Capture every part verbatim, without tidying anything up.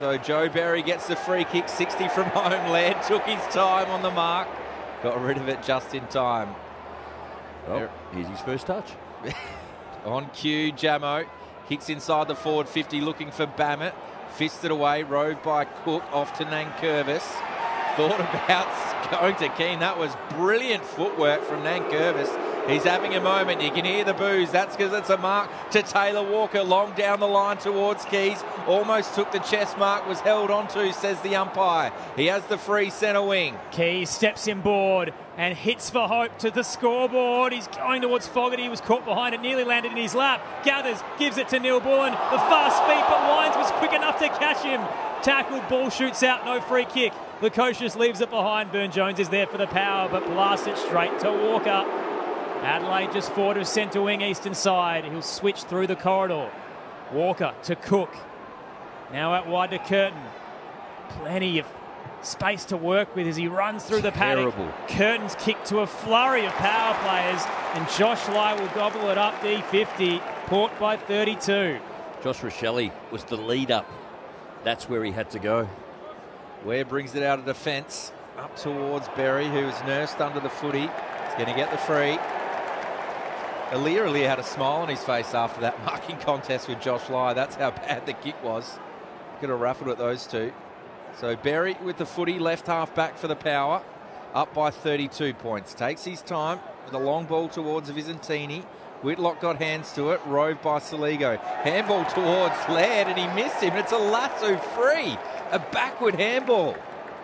So Joe Berry gets the free kick, sixty from home. Laird took his time on the mark, got rid of it just in time. Well, here's his first touch. On cue, Jamo kicks inside the forward fifty, looking for Bammett. Fisted away, roved by Cook, off to Nankervis. Thought about going to Keane. That was brilliant footwork from Nankervis. He's having a moment. You can hear the boos. That's because it's a mark to Taylor Walker. Long down the line towards Keys. Almost took the chest mark. Was held onto, says the umpire. He has the free centre wing. Keys steps inboard and hits for hope to the scoreboard. He's going towards Fogarty. He was caught behind it. Nearly landed in his lap. Gathers. Gives it to Neil Bullen. The fast feet, but Wines was quick enough to catch him. Tackled. Ball shoots out. No free kick. Lukosius leaves it behind. Burne-Jones is there for the power, but blasts it straight to Walker. Adelaide just forward of centre wing, eastern side. He'll switch through the corridor. Walker to Cook. Now out wide to Curtin. Plenty of space to work with as he runs through the paddock. Terrible. Curtin's kick to a flurry of power players, and Josh Lai will gobble it up D fifty. Port by thirty-two. Josh Rochelle was the lead up. That's where he had to go. Ware brings it out of defence. Up towards Berry, who's nursed under the footy. He's going to get the free. Aliir Aliir had a smile on his face after that marking contest with Josh Lai. That's how bad the kick was. Could have raffled at those two. So Berry with the footy, left half back for the power. Up by thirty-two points. Takes his time with a long ball towards Visentini. Whitlock got hands to it, roved by Saligo. Handball towards Laird and he missed him. It's a lasso free. A backward handball.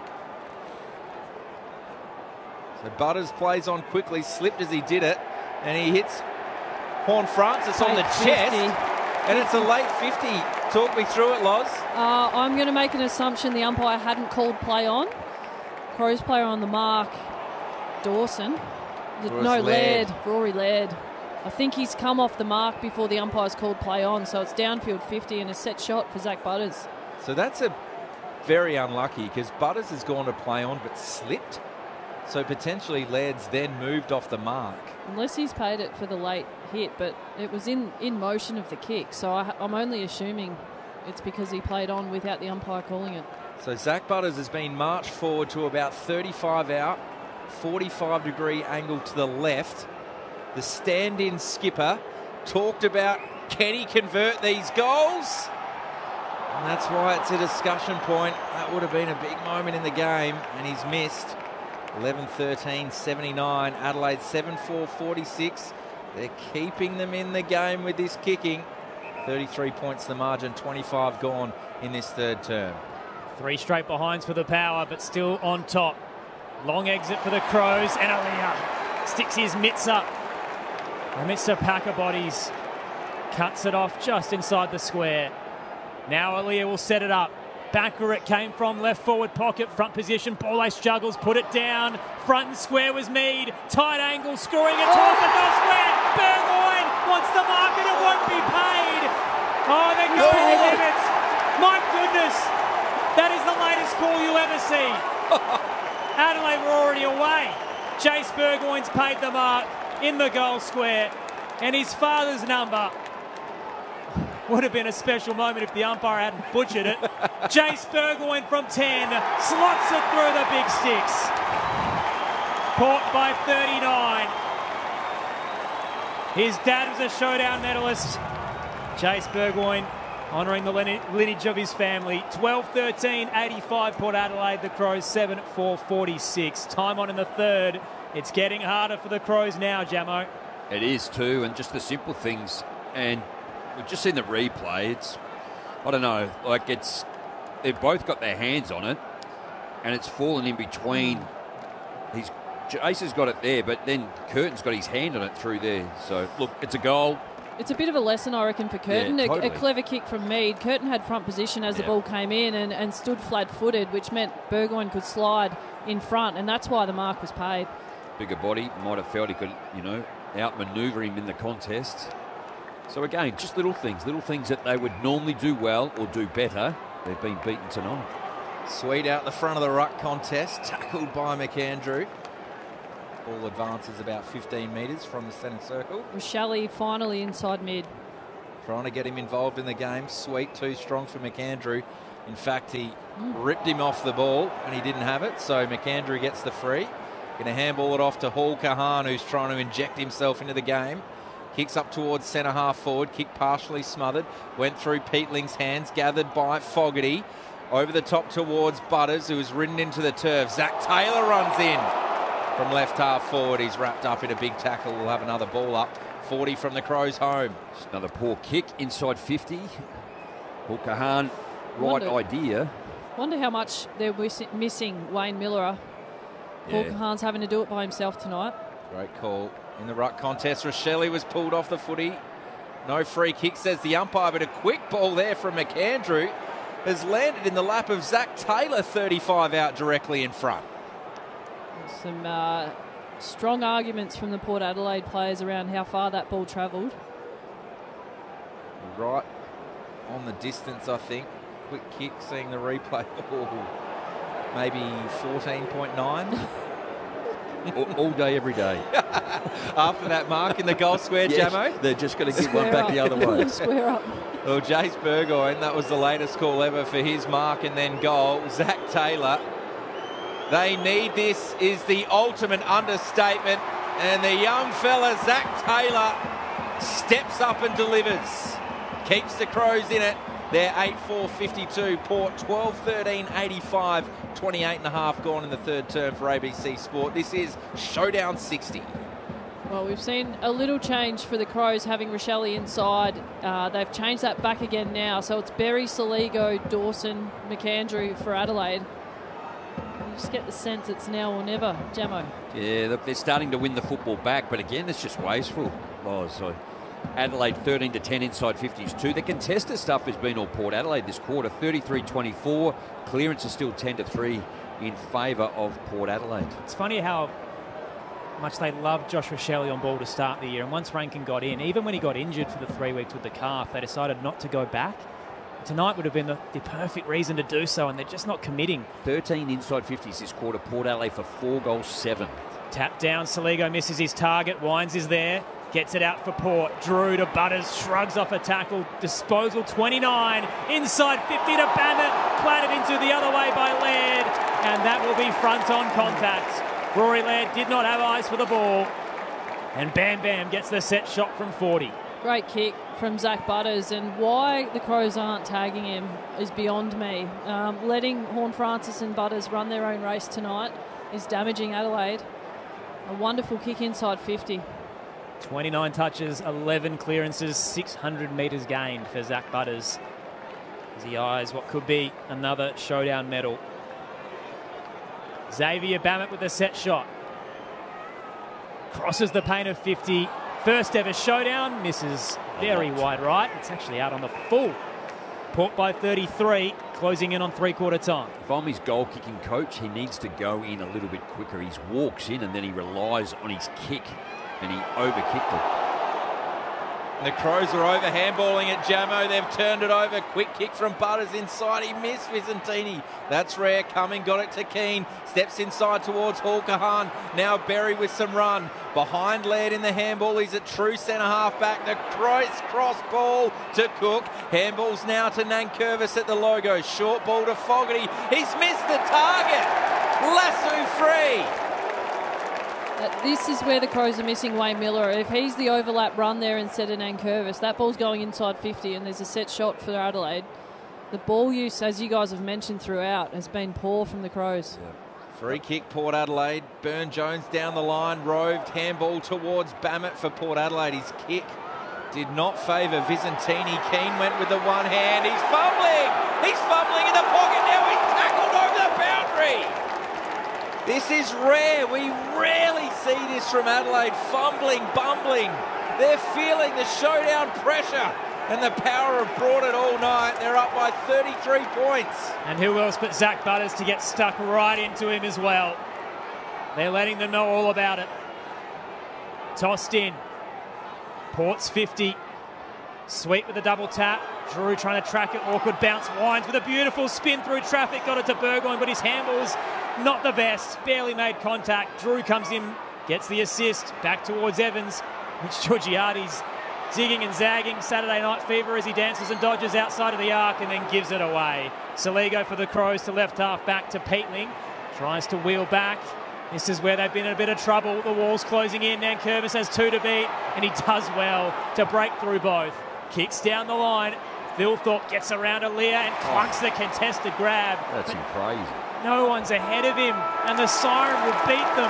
So Butters plays on quickly, slipped as he did it, and he hits Horne-Francis on the chest, and it's a late fifty. Talk me through it, Loz. Uh, I'm going to make an assumption the umpire hadn't called play on. Crows player on the mark, Dawson. Royce no, Laird. Laird, Rory Laird. I think he's come off the mark before the umpire's called play on, so it's downfield fifty and a set shot for Zach Butters. So that's a very unlucky because Butters has gone to play on but slipped. So potentially Laird's then moved off the mark. Unless he's paid it for the late hit, but it was in, in motion of the kick, so I, I'm only assuming it's because he played on without the umpire calling it. So Zach Butters has been marched forward to about thirty-five out, forty-five degree angle to the left. The stand-in skipper talked about, can he convert these goals? And that's why it's a discussion point. That would have been a big moment in the game, and he's missed. eleven thirteen seventy-nine, Adelaide seven four forty-six. They're keeping them in the game with this kicking. thirty-three points the margin, twenty-five gone in this third term. Three straight behinds for the power, but still on top. Long exit for the Crows, and Aliir sticks his mitts up. Amidst a pack of bodies, cuts it off just inside the square. Now Aliir will set it up. Back where it came from, left forward pocket, front position. Ball ace juggles, put it down. Front and square was Mead. Tight angle, scoring it towards the goal square. Burgoyne wants the mark and it won't be paid. Oh, they're going to limits. My goodness, that is the latest call you'll ever see. Adelaide were already away. Chase Burgoyne's paid the mark in the goal square, and his father's number would have been a special moment if the umpire hadn't butchered it. Chase Burgoyne from ten slots it through the big sticks. Port by thirty-nine. His dad was a showdown medalist. Chase Burgoyne honouring the lineage of his family. twelve thirteen eighty-five Port Adelaide. The Crows seven four forty-six. Time on in the third. It's getting harder for the Crows now, Jamo. It is too, and just the simple things. And we've just seen the replay. It's, I don't know, like it's, they've both got their hands on it, and it's fallen in between. He's, Jace has got it there, but then Curtin's got his hand on it through there. So, look, it's a goal. It's a bit of a lesson, I reckon, for Curtin. Yeah, totally. a, a clever kick from Mead. Curtin had front position as Yeah. the ball came in and, and stood flat-footed, which meant Burgoyne could slide in front, and that's why the mark was paid. Bigger body, might have felt he could, you know, outmaneuver him in the contest. So again, just little things, little things that they would normally do well or do better. They've been beaten tonight. Sweet out the front of the ruck contest, tackled by McAndrew. Ball advances about fifteen metres from the centre circle. Rochelle finally inside mid. Trying to get him involved in the game. Sweet, too strong for McAndrew. In fact, he ripped him off the ball and he didn't have it, so McAndrew gets the free. Going to handball it off to Hall Kahan, who's trying to inject himself into the game. Kicks up towards centre half forward, kick partially smothered, went through Peatling's hands, gathered by Fogarty. Over the top towards Butters, who was ridden into the turf. Zach Taylor runs in from left half forward. He's wrapped up in a big tackle. We'll have another ball up. forty from the Crows home. Just another poor kick inside fifty. Hall Kahan, right Wonder, idea. Wonder how much they're miss- missing Wayne Miller. Hall Yeah. Kahan's having to do it by himself tonight. Great call. In the ruck contest, Rochelle was pulled off the footy. No free kick, says the umpire, but a quick ball there from McAndrew has landed in the lap of Zach Taylor, thirty-five out directly in front. Some uh, strong arguments from the Port Adelaide players around how far that ball travelled. Right on the distance, I think. Quick kick, seeing the replay. Oh, maybe fourteen point nine. all, all day, every day. After that mark in the goal square, Yes, Jamo. they're just going to get Square one back up. the other way. Square up. Well, Jace Burgoyne, that was the latest call ever for his mark and then goal. Zach Taylor. They need this is the ultimate understatement. And the young fella, Zach Taylor, steps up and delivers. Keeps the Crows in it. They're eight four fifty-two. Port twelve thirteen eighty-five. twenty-eight and a half gone in the third term for A B C Sport. This is Showdown sixty. Well, we've seen a little change for the Crows having Rochelle inside. Uh, they've changed that back again now. So it's Berry, Saligo, Dawson, McAndrew for Adelaide. You just get the sense it's now or never. Jamo. Yeah, look, they're starting to win the football back, but again, it's just wasteful. Oh, so Adelaide thirteen to ten inside fifties too. The contested stuff has been all Port Adelaide this quarter, thirty-three twenty-four. Clearance is still ten to three in favour of Port Adelaide. It's funny how much they loved Josh Rochelle on ball to start the year. And once Rankin got in, even when he got injured for the three weeks with the calf, they decided not to go back. Tonight would have been the, the perfect reason to do so, and they're just not committing. thirteen inside fifties this quarter. Port Adelaide for four goals, seven. Tap down, Saligo misses his target. Wines is there, gets it out for Port. Drew to Butters, shrugs off a tackle. Disposal twenty-nine, inside fifty to Bannett, clattered into the other way by Laird, and that will be front on contact. Rory Laird did not have eyes for the ball, and Bam Bam gets the set shot from forty. Great kick from Zach Butters, and why the Crows aren't tagging him is beyond me. Um, letting Horne-Francis and Butters run their own race tonight is damaging Adelaide. A wonderful kick inside fifty. twenty-nine touches, eleven clearances, six hundred metres gained for Zach Butters as he eyes what could be another showdown medal. Xavier Bammett with a set shot. Crosses the paint of fifty. First ever showdown, misses very wide right. It's actually out on the full. Port by thirty-three, closing in on three-quarter time. If I'm his goal-kicking coach, he needs to go in a little bit quicker. He walks in and then he relies on his kick, and he overkicked it. The Crows are over handballing it, Jamo. They've turned it over. Quick kick from Butters inside. He missed Vicentini. That's rare. Coming, got it to Keane. Steps inside towards Hall Kahan. Now Berry with some run. Behind Laird in the handball. He's a true centre half back. The Crows cross ball to Cook. Handballs now to Nankervis at the logo. Short ball to Fogarty. He's missed the target. Lasso free. Uh, this is where the Crows are missing Wayne Miller. If he's the overlap run there instead of Nankervis, that ball's going inside fifty and there's a set shot for Adelaide. The ball use, as you guys have mentioned throughout, has been poor from the Crows. Yeah. Free kick, Port Adelaide. Burne-Jones down the line, roved, handball towards Bammett for Port Adelaide. His kick did not favour Vicentini. Keane went with the one hand. He's fumbling! He's fumbling in the pocket now. He's tackled over the boundary. This is rare. We rarely see this from Adelaide. Fumbling, bumbling. They're feeling the showdown pressure, and the Power have brought it all night. They're up by thirty-three points. And who else but Zach Butters to get stuck right into him as well. They're letting them know all about it. Tossed in. Port's fifty. Sweet with a double tap. Drew trying to track it. Awkward bounce. Wines with a beautiful spin through traffic. Got it to Burgoyne, but his handball's not the best. Barely made contact. Drew comes in, gets the assist. Back towards Evans. Mitch Georgiades zigging and zagging. Saturday Night Fever as he dances and dodges outside of the arc and then gives it away. Soligo for the Crows to left half back to Peatling. Tries to wheel back. This is where they've been in a bit of trouble. The wall's closing in. Nankervis has two to beat, and he does well to break through both. Kicks down the line. Thilthorpe gets around Aaliyah and clunks the contested grab. That's crazy. No one's ahead of him, and the siren will beat them.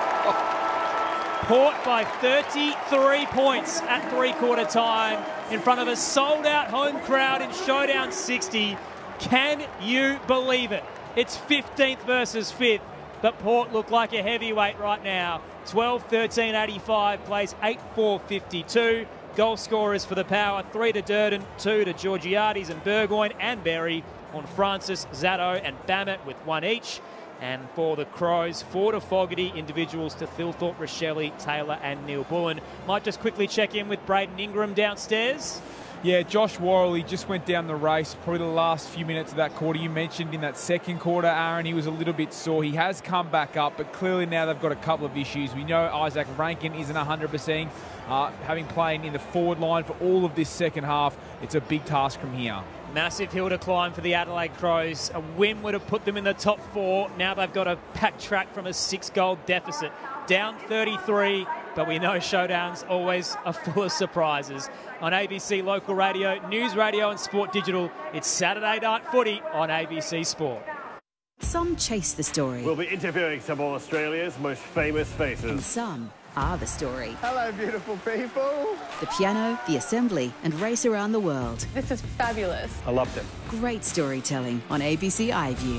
Port by thirty-three points at three-quarter time in front of a sold-out home crowd in Showdown sixty. Can you believe it? It's fifteenth versus fifth, but Port look like a heavyweight right now. twelve thirteen eighty-five plays eight four fifty-two. Goal scorers for the Power, three to Durden, two to Georgiades and Burgoyne and Berry on Francis, Zato and Bammett with one each. And for the Crows, four to Fogarty, individuals to Thilthorpe, Rochelle, Taylor and Neil Bullen. Might just quickly check in with Braden Ingram downstairs. Yeah, Josh Worrell, he just went down the race, probably the last few minutes of that quarter. You mentioned in that second quarter, Aaron, he was a little bit sore. He has come back up, but clearly now they've got a couple of issues. We know Isaac Rankin isn't one hundred percent. Uh, having played in the forward line for all of this second half, it's a big task from here. Massive hill to climb for the Adelaide Crows. A win would have put them in the top four. Now they've got to backtrack from a six-goal deficit. Down thirty-three, but we know Showdowns always are full of surprises. On A B C Local Radio, News Radio and Sport Digital, it's Saturday Night Footy on A B C Sport. Some chase the story. We'll be interviewing some of Australia's most famous faces. And some are the story. Hello, beautiful people. The piano, the assembly, and race around the world. This is fabulous. I loved it. Great storytelling on A B C iView.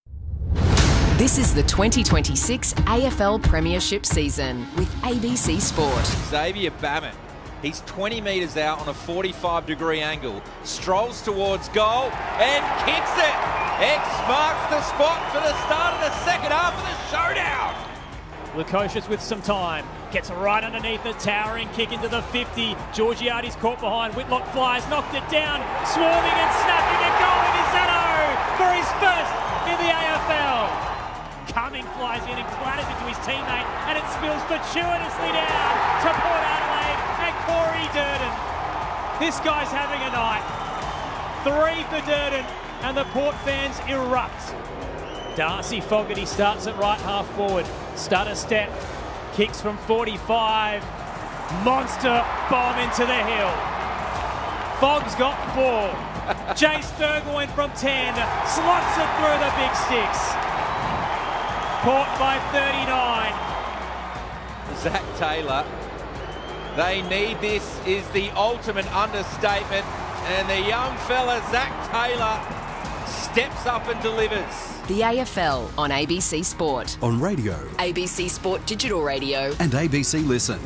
This is the twenty twenty-six A F L Premiership season with A B C Sport. Xavier Bammett. He's twenty metres out on a forty-five degree angle. Strolls towards goal and kicks it. X marks the spot for the start of the second half of the Showdown. Lukosius with some time. Gets right underneath it. Towering kick into the fifty. Georgiades caught behind. Whitlock flies. Knocked it down. Swarming and snapping and going is Zato for his first in the A F L. Cumming flies in and clatters into his teammate, and it spills fortuitously down to Port Adelaide and Corey Durden. This guy's having a night. Three for Durden, and the Port fans erupt. Darcy Fogarty starts at right half forward. Stutter step, kicks from forty-five. Monster bomb into the hill. Fogg's got four. Jace Burgoyne from ten slots it through the big sticks. Port by thirty-nine. Zach Taylor. They need this is the ultimate understatement. And the young fella, Zach Taylor, steps up and delivers. The A F L on A B C Sport. On radio. A B C Sport Digital Radio. And A B C Listen.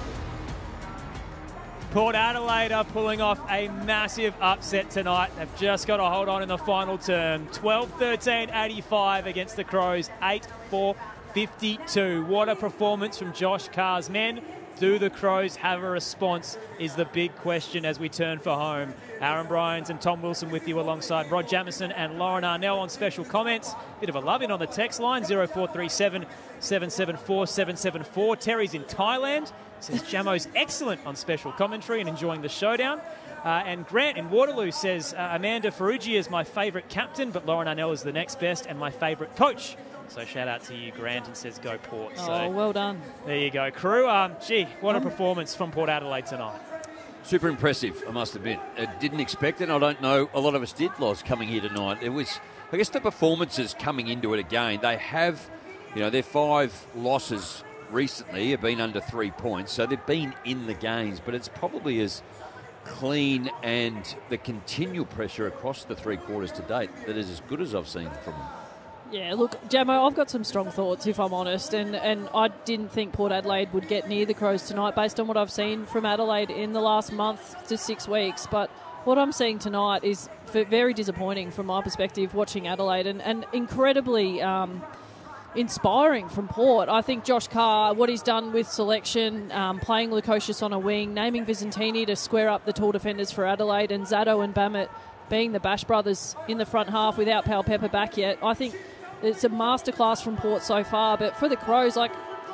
Port Adelaide are pulling off a massive upset tonight. They've just got to hold on in the final term. twelve thirteen eighty-five against the Crows, eight four fifty-two. What a performance from Josh Carr's men. Do the Crows have a response is the big question as we turn for home. Aaron Bryans and Tom Wilson with you alongside Rod Jamison and Lauren Arnell on special comments. Bit of a love-in on the text line, zero four three seven, seven seven four, seven seven four. Terry's in Thailand. Says Jamo's excellent on special commentary and enjoying the Showdown. Uh, and Grant in Waterloo says uh, Amanda Ferrugia is my favourite captain, but Lauren Arnell is the next best and my favourite coach. So shout out to you, Grant, and says go Port. Oh, so well done. There you go, crew. Um, gee, what a performance from Port Adelaide tonight. Super impressive, I must admit. I didn't expect it. I don't know. A lot of us did, Loz, coming here tonight. It was, I guess, the performances coming into it again. They have, you know, their five losses recently have been under three points, so they've been in the games, but it's probably as clean and the continual pressure across the three quarters to date that is as good as I've seen from them. Yeah, look, Jamo, I've got some strong thoughts, if I'm honest, and, and I didn't think Port Adelaide would get near the Crows tonight based on what I've seen from Adelaide in the last month to six weeks, but what I'm seeing tonight is very disappointing from my perspective watching Adelaide, and, and incredibly um, inspiring from Port. I think Josh Carr, what he's done with selection, um, playing Lukosius on a wing, naming Visentini to square up the tall defenders for Adelaide, and Zato and Bammett being the Bash brothers in the front half without Powell Pepper back yet. I think it's a masterclass from Port so far, but for the Crows, like,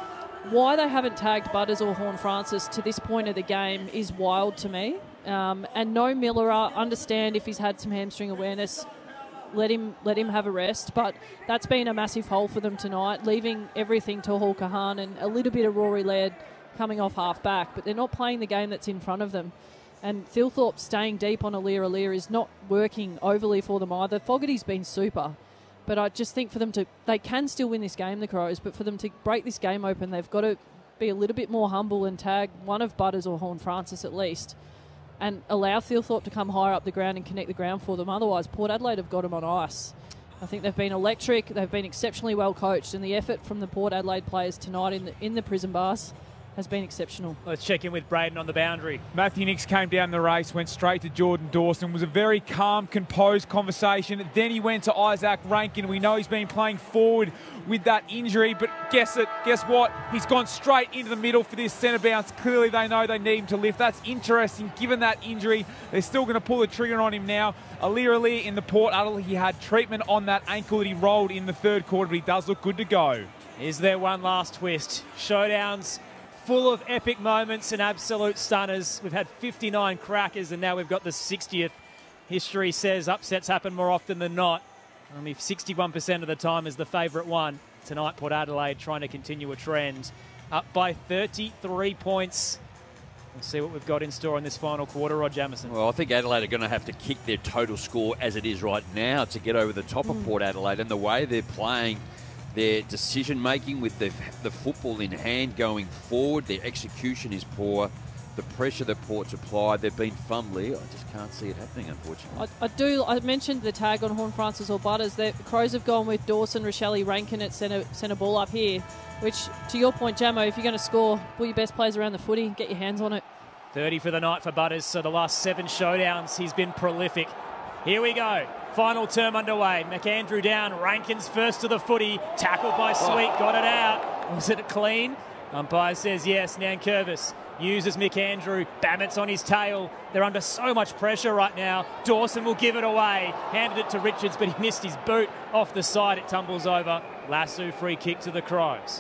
why they haven't tagged Butters or Horne-Francis to this point of the game is wild to me. Um, and no Miller, I understand if he's had some hamstring awareness, let him let him have a rest. But that's been a massive hole for them tonight, leaving everything to Hawker Hahn and a little bit of Rory Laird coming off half back. But they're not playing the game that's in front of them. And Thilthorpe staying deep on Aliir Aliir is not working overly for them either. Fogarty's been super. But I just think for them to, they can still win this game, the Crows, but for them to break this game open, they've got to be a little bit more humble and tag one of Butters or Horne-Francis at least and allow Thilthorpe to come higher up the ground and connect the ground for them. Otherwise, Port Adelaide have got them on ice. I think they've been electric, they've been exceptionally well coached, and the effort from the Port Adelaide players tonight in the, in the prison bars has been exceptional. Let's check in with Braden on the boundary. Matthew Nicks came down the race, went straight to Jordan Dawson. It was a very calm, composed conversation. Then he went to Isaac Rankin. We know he's been playing forward with that injury, but guess it, guess what? He's gone straight into the middle for this centre bounce. Clearly they know they need him to lift. That's interesting, given that injury. They're still going to pull the trigger on him now. Aliir Aliir in the Port Adelaide, he had treatment on that ankle that he rolled in the third quarter, but he does look good to go. Is there one last twist? Showdowns full of epic moments and absolute stunners. We've had fifty-nine crackers and now we've got the sixtieth. History says upsets happen more often than not. Only sixty-one percent of the time is the favourite one. Tonight, Port Adelaide trying to continue a trend. Up by thirty-three points. We'll see what we've got in store in this final quarter, Rod Jamieson. Well, I think Adelaide are going to have to kick their total score as it is right now to get over the top mm. of Port Adelaide, and the way they're playing, their decision-making with the, the football in hand going forward, their execution is poor. The pressure that Port's applied, they've been fumbly. I just can't see it happening, unfortunately. I, I do. I mentioned the tag on Horne-Francis or Butters. The Crows have gone with Dawson, Rochelle, Rankin at centre, centre ball up here, which, to your point, Jamo, if you're going to score, pull your best players around the footy, get your hands on it. thirty for the night for Butters, so the last seven showdowns, he's been prolific. Here we go. Final term underway. McAndrew down. Rankin's first to the footy. Tackled by Sweet. Got it out. Was it clean? Umpire says yes. Nankervis uses McAndrew. Babbitt's on his tail. They're under so much pressure right now. Dawson will give it away. Handed it to Richards, but he missed his boot. Off the side, it tumbles over. Lasso free kick to the Crows.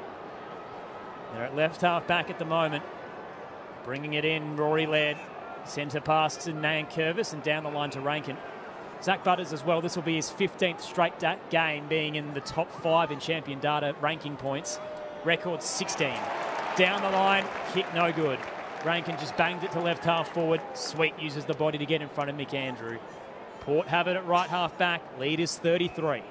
They're at left half back at the moment. Bringing it in, Rory Laird. Centre pass to Nankervis and down the line to Rankin. Zach Butters as well. This will be his fifteenth straight da- game being in the top five in champion data ranking points. Record sixteen. Down the line, kick no good. Rankin just banged it to left half forward. Sweet uses the body to get in front of McAndrew. Port have it at right half back. Lead is thirty-three.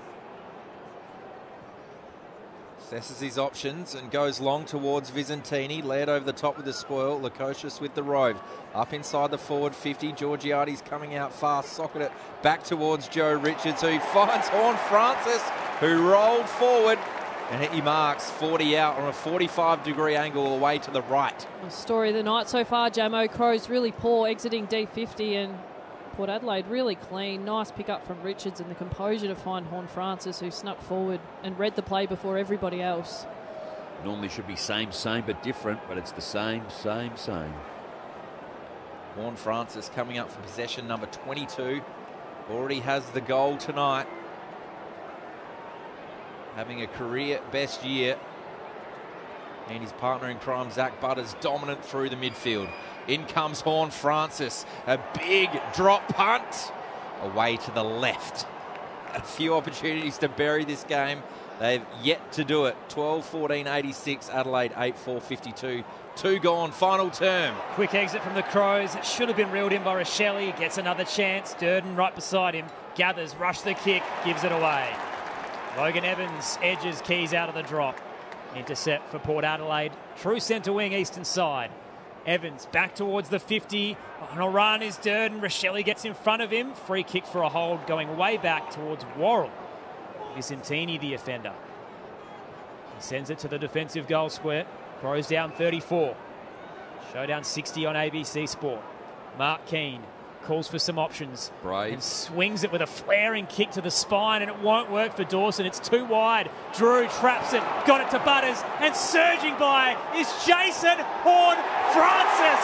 Assesses his options and goes long towards Visentini. Led over the top with the spoil. Lukosius with the rove. Up inside the forward fifty. Georgiades coming out fast. Socket it back towards Joe Richards, who finds Horne-Francis, who rolled forward. And he marks forty out on a forty-five degree angle away to the right. Story of the night so far, Jamo. Crows really poor exiting D fifty, and Port Adelaide really clean. Nice pick up from Richards and the composure to find Horne-Francis, who snuck forward and read the play before everybody else. Normally should be same, same, but different, but it's the same, same, same. Horne-Francis coming up for possession number twenty-two. Already has the goal tonight. Having a career best year. And his partner in crime, Zach Butters, dominant through the midfield. In comes Horne-Francis. A big drop punt. Away to the left. A few opportunities to bury this game. They've yet to do it. twelve fourteen eighty-six, Adelaide eight four fifty-two. Two gone, final term. Quick exit from the Crows. It should have been reeled in by Rochelle. Gets another chance. Durden right beside him. Gathers, rush the kick, gives it away. Logan Evans edges Keys out of the drop. Intercept for Port Adelaide. True centre wing, eastern side. Evans back towards the fifty. On a run is Durden. Rochelle gets in front of him. Free kick for a hold going way back towards Worrell. Vicentini, the offender. He sends it to the defensive goal square. Crows down thirty-four. Showdown sixty on A B C Sport. Mark Keane calls for some options. Brave. And swings it with a flaring kick to the spine, and it won't work for Dawson. It's too wide. Drew traps it, got it to Butters, and surging by is Jason Horne-Francis.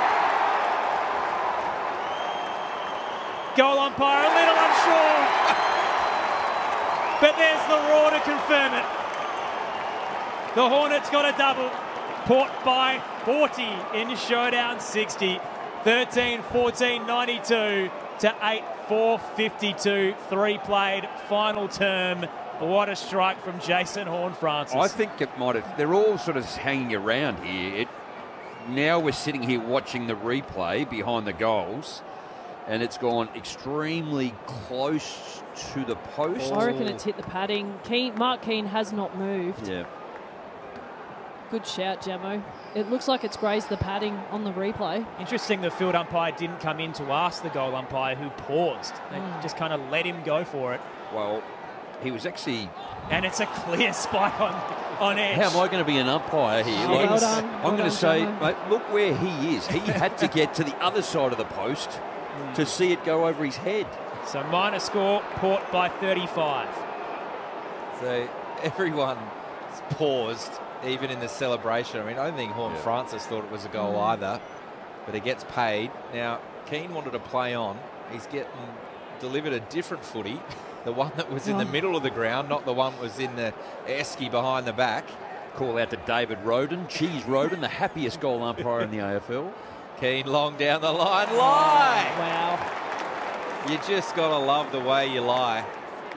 Goal umpire a little unsure, but there's the roar to confirm it. The Hornets got a double. Port by forty in showdown sixty. thirteen fourteen ninety-two to eight four fifty-two. Three played, final term. What a strike from Jason Horne-Francis. I think it might have. They're all sort of hanging around here. It, now we're sitting here watching the replay behind the goals, and it's gone extremely close to the post. I reckon it's hit the padding. Keane, Mark Keane has not moved. Yeah. Good shout, Jamo. It looks like it's grazed the padding on the replay. Interesting the field umpire didn't come in to ask the goal umpire, who paused. They Mm. just kind of let him go for it. Well, he was actually... And it's a clear spike on, on edge. How am I going to be an umpire here? Well Like, done. I'm Well going done, to say, Jamo. mate, look where he is. He had to get to the other side of the post to see it go over his head. So minor score, Port by thirty-five. So everyone paused, even in the celebration. I mean, I don't think Horn Yeah. Francis thought it was a goal either, but it gets paid. Now, Keane wanted to play on. He's getting delivered a different footy, the one that was in the Oh. middle of the ground, not the one that was in the esky behind the back. Call out to David Roden, Cheese Roden, the happiest goal umpire in the A F L. Keane long down the line. Lie! Wow. You just got to love the way you lie.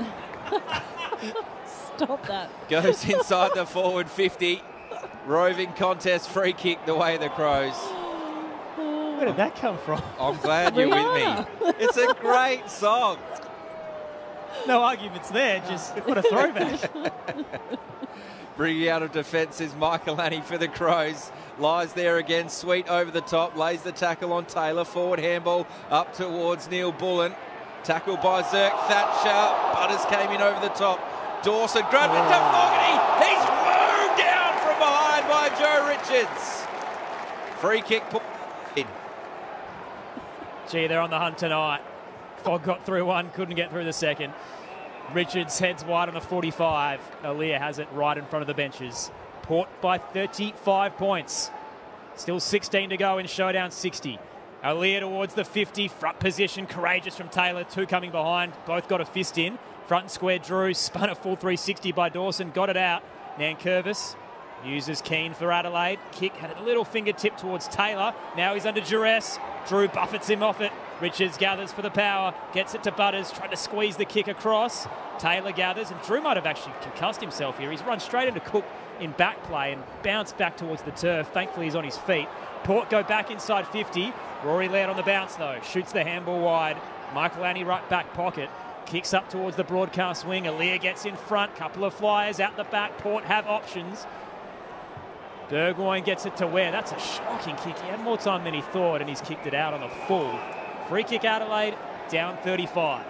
Stop that. Goes inside the forward fifty. Roving contest, free kick the way the Crows. Where did that come from? I'm glad you're with me. It's a great song. No arguments there, just what a throwback. Bringing out of defence is Michael Annie for the Crows. Lies there again, Sweet over the top, lays the tackle on Taylor. Forward handball up towards Neil Bullen. Tackled by Zirk Thatcher. Butters came in over the top. Dawson grabbed it to Fogarty. He's moved down from behind by Joe Richards. Free kick put in. Gee, they're on the hunt tonight. Fogg got through one, couldn't get through the second. Richards heads wide on the forty-five. Aaliyah has it right in front of the benches. Port by thirty-five points. Still sixteen to go in showdown sixty. Aaliyah towards the fifty. Front position, courageous from Taylor. Two coming behind. Both got a fist in. Front and square Drew. Spun a full three sixty by Dawson. Got it out. Nankervis uses Keane for Adelaide. Kick had a little fingertip towards Taylor. Now he's under duress. Drew buffets him off it. Richards gathers for the power. Gets it to Butters. Trying to squeeze the kick across. Taylor gathers. And Drew might have actually concussed himself here. He's run straight into Cook in back play and bounced back towards the turf. Thankfully, he's on his feet. Port go back inside fifty. Rory Laird on the bounce, though. Shoots the handball wide. Michael Annie right back pocket. Kicks up towards the broadcast wing. Aaliyah gets in front. Couple of flyers out the back. Port have options. Burgoyne gets it to Ware. That's a shocking kick. He had more time than he thought, and he's kicked it out on the full. Free kick Adelaide, down thirty-five.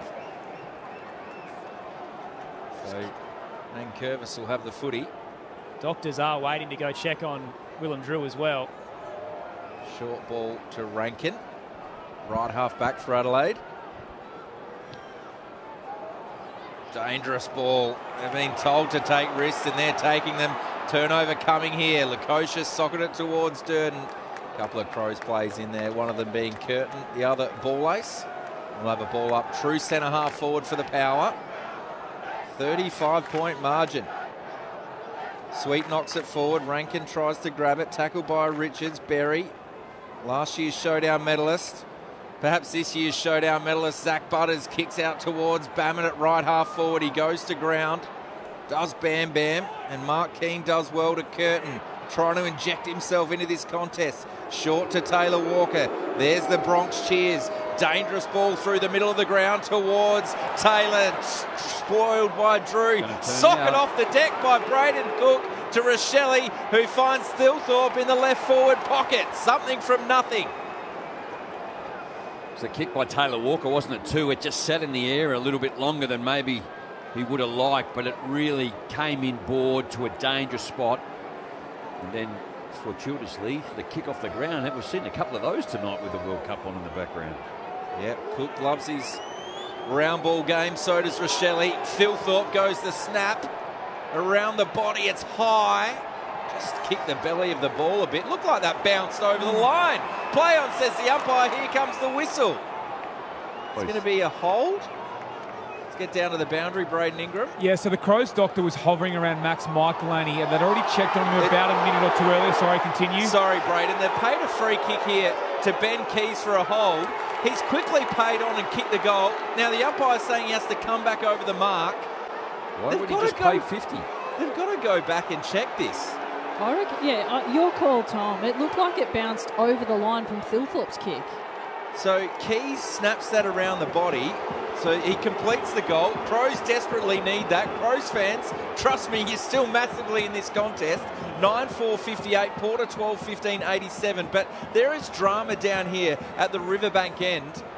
So Nankervis will have the footy. Doctors are waiting to go check on Willem Drew as well. Short ball to Rankin. Right half back for Adelaide. Dangerous ball. They've been told to take risks and they're taking them. Turnover coming here. Lukosius socketed it towards Durden. A couple of Crows plays in there. One of them being Curtin, the other Ball Ace. We'll have a ball up. True centre half forward for the Power. thirty-five point margin. Sweet knocks it forward. Rankin tries to grab it. Tackled by Richards. Berry, last year's showdown medalist. Perhaps this year's showdown medalist, Zach Butters, kicks out towards Bammett at right half forward. He goes to ground. Does Bam Bam. And Mark Keane does well to Curtin. Trying to inject himself into this contest. Short to Taylor Walker. There's the Bronx cheers. Dangerous ball through the middle of the ground towards Taylor. Spoiled by Drew. Socket off the deck by Braden Cook to Rochelle, who finds Thilthorpe in the left forward pocket. Something from nothing. It was a kick by Taylor Walker, wasn't it, too? It just sat in the air a little bit longer than maybe he would have liked, but it really came in board to a dangerous spot. And then, fortuitously, the kick off the ground. We've seen a couple of those tonight with the World Cup on in the background. Yeah, Cook loves his round ball game. So does Rochelle. Thilthorpe goes the snap. Around the body, it's high. Just kicked the belly of the ball a bit. Looked like that bounced over the line. Play on, says the umpire. Here comes the whistle. It's going to be a hold. get down to the boundary, Braden Ingram. Yeah, so the Crows doctor was hovering around Max Michelini, and they'd already checked on him about a minute or two earlier. Sorry, continue. Sorry, Braden. They've paid a free kick here to Ben Keys for a hold. He's quickly paid on and kicked the goal. Now the umpire's saying he has to come back over the mark. Why They've would he gotta just go- pay fifty? They've got to go back and check this. I reckon, yeah, uh, your call, Tom. It looked like it bounced over the line from Thilthorpe's kick. So Keys snaps that around the body. So he completes the goal. Crows desperately need that. Crows fans, trust me, you're still massively in this contest. nine four fifty-eight, Porter twelve fifteen eighty-seven. But there is drama down here at the Riverbank end.